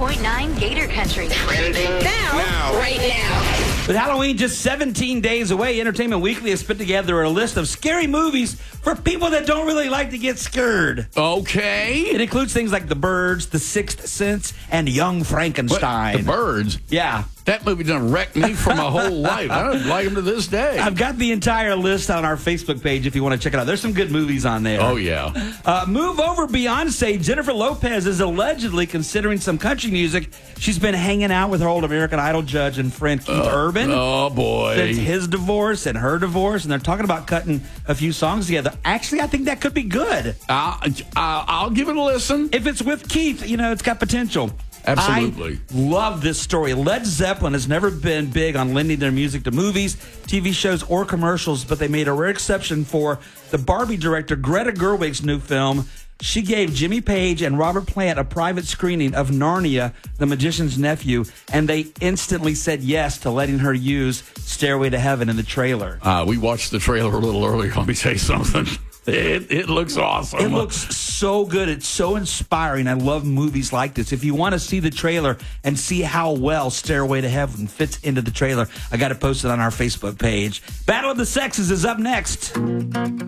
101.9 Gator Country. Trending now. Right now. With Halloween just 17 days away, Entertainment Weekly has put together a list of scary movies for people that don't really like to get scared. Okay. It includes things like The Birds, The Sixth Sense, and Young Frankenstein. What? The Birds? Yeah. That movie done wrecked me for my whole life. I don't like them to this day. I've got the entire list on our Facebook page if you want to check it out. There's some good movies on there. Oh, yeah. Move over Beyonce. Jennifer Lopez is allegedly considering some country music. She's been hanging out with her old American Idol judge and friend Keith Urban. Oh, boy. Since his divorce and her divorce, and they're talking about cutting a few songs together. Actually, I think that could be good. I'll give it a listen. If it's with Keith, it's got potential. Absolutely. I love this story. Led Zeppelin has never been big on lending their music to movies, TV shows, or commercials, but they made a rare exception for the Barbie director Greta Gerwig's new film. She gave Jimmy Page and Robert Plant a private screening of Narnia, the Magician's Nephew, and they instantly said yes to letting her use Stairway to Heaven in the trailer. We watched the trailer a little earlier. Let me tell you something. It looks awesome. It looks so good. It's so inspiring. I love movies like this. If you want to see the trailer and see how well Stairway to Heaven fits into the trailer, I got it posted on our Facebook page. Battle of the Sexes is up next.